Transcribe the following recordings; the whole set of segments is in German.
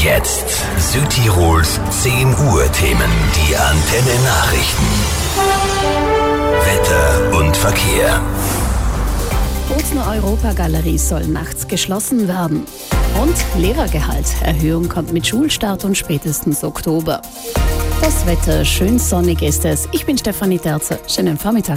Jetzt Südtirols 10 Uhr Themen, die Antenne Nachrichten. Wetter und Verkehr. Bozner Europagalerie soll nachts geschlossen werden. Und Lehrergehalt. Erhöhung kommt mit Schulstart und spätestens Oktober. Das Wetter, schön sonnig ist es. Ich bin Stefanie Terzer. Schönen Vormittag.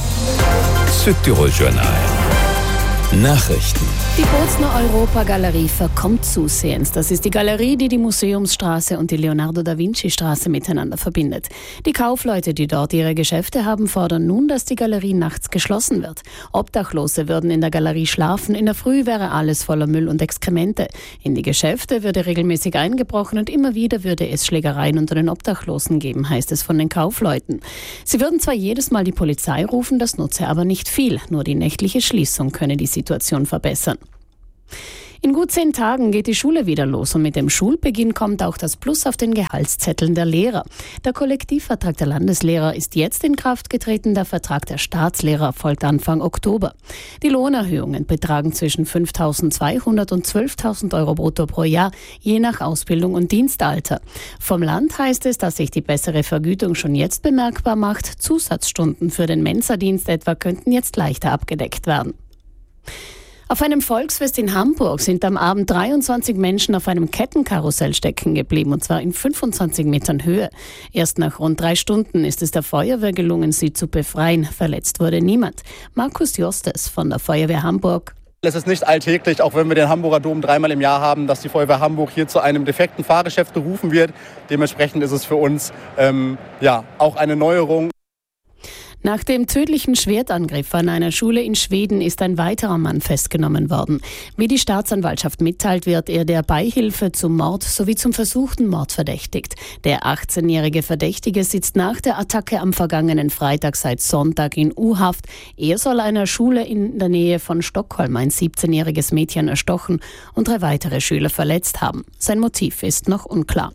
Südtirol Journal. Nachrichten. Die Bozner Europagalerie verkommt zusehends. Das ist die Galerie, die die Museumsstraße und die Leonardo-da-Vinci-Straße miteinander verbindet. Die Kaufleute, die dort ihre Geschäfte haben, fordern nun, dass die Galerie nachts geschlossen wird. Obdachlose würden in der Galerie schlafen. In der Früh wäre alles voller Müll und Exkremente. In die Geschäfte würde regelmäßig eingebrochen und immer wieder würde es Schlägereien unter den Obdachlosen geben, heißt es von den Kaufleuten. Sie würden zwar jedes Mal die Polizei rufen, das nutze aber nicht viel. Nur die nächtliche Schließung könne die Situation verbessern. In gut 10 Tagen geht die Schule wieder los und mit dem Schulbeginn kommt auch das Plus auf den Gehaltszetteln der Lehrer. Der Kollektivvertrag der Landeslehrer ist jetzt in Kraft getreten, der Vertrag der Staatslehrer folgt Anfang Oktober. Die Lohnerhöhungen betragen zwischen 5.200 und 12.000 Euro brutto pro Jahr, je nach Ausbildung und Dienstalter. Vom Land heißt es, dass sich die bessere Vergütung schon jetzt bemerkbar macht. Zusatzstunden für den Mensadienst etwa könnten jetzt leichter abgedeckt werden. Auf einem Volksfest in Hamburg sind am Abend 23 Menschen auf einem Kettenkarussell stecken geblieben, und zwar in 25 Metern Höhe. Erst nach rund 3 Stunden ist es der Feuerwehr gelungen, sie zu befreien. Verletzt wurde niemand. Markus Jostes von der Feuerwehr Hamburg. Es ist nicht alltäglich, auch wenn wir den Hamburger Dom 3-mal im Jahr haben, dass die Feuerwehr Hamburg hier zu einem defekten Fahrgeschäft gerufen wird. Dementsprechend ist es für uns auch eine Neuerung. Nach dem tödlichen Schwertangriff an einer Schule in Schweden ist ein weiterer Mann festgenommen worden. Wie die Staatsanwaltschaft mitteilt, wird er der Beihilfe zum Mord sowie zum versuchten Mord verdächtigt. Der 18-jährige Verdächtige sitzt nach der Attacke am vergangenen Freitag seit Sonntag in U-Haft. Er soll einer Schule in der Nähe von Stockholm ein 17-jähriges Mädchen erstochen und 3 weitere Schüler verletzt haben. Sein Motiv ist noch unklar.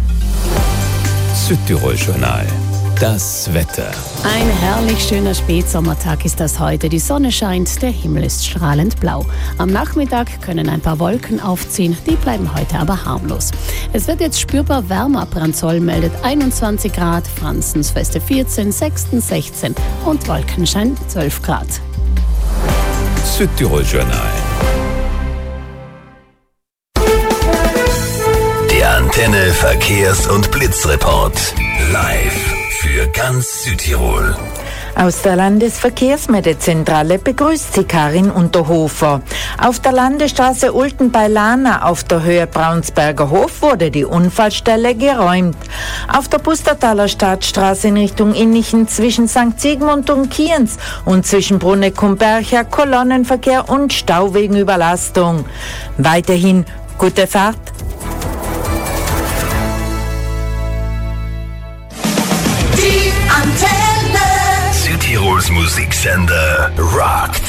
Südtirol Journal. Das Wetter. Ein herrlich schöner Spätsommertag ist das heute. Die Sonne scheint, der Himmel ist strahlend blau. Am Nachmittag können ein paar Wolken aufziehen, die bleiben heute aber harmlos. Es wird jetzt spürbar wärmer. Brandsol meldet 21 Grad, Franzensfeste 14, Sexten 16 und Wolkenschein 12 Grad. Südtirol Journal. Der Antenne Verkehrs- und Blitzreport. Live für ganz Südtirol. Aus der Landesverkehrsmeldezentrale begrüßt sie Karin Unterhofer. Auf der Landesstraße Ulten bei Lana auf der Höhe Braunsberger Hof wurde die Unfallstelle geräumt. Auf der Pustertaler Stadtstraße in Richtung Innichen zwischen St. Sigmund und Kienz und zwischen Brunneck-Kumbercher Kolonnenverkehr und Stau wegen Überlastung. Weiterhin gute Fahrt. Südtirols Musiksender rockt.